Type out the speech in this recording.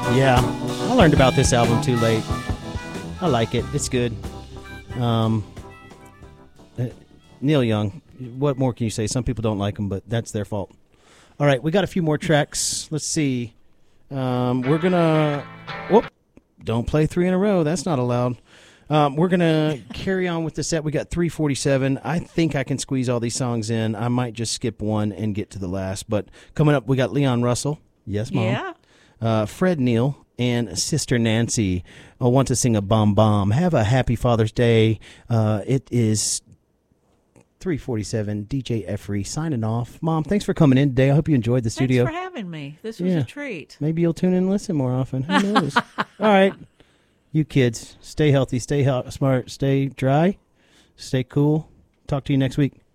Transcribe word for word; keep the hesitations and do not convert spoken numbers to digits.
Yeah, I learned about this album too late. I like it. It's good. Um, uh, Neil Young. What more can you say? Some people don't like him, but that's their fault. All right, we got a few more tracks. Let's see. Um, we're gonna. Whoop! Don't play three in a row. That's not allowed. Um, we're gonna carry on with the set. We got three forty-seven. I think I can squeeze all these songs in. I might just skip one and get to the last. But coming up, we got Leon Russell. Yes, Mom. Yeah. Uh, Fred Neil and Sister Nancy uh, want to sing a bomb bomb. Have a happy Father's Day. Uh, it is three forty-seven. D J Effrey signing off. Mom, thanks for coming in today. I hope you enjoyed the studio. Thanks for having me. This was Yeah. a treat. Maybe you'll tune in and listen more often. Who knows? All right. You kids, stay healthy, stay he- smart, stay dry, stay cool. Talk to you next week.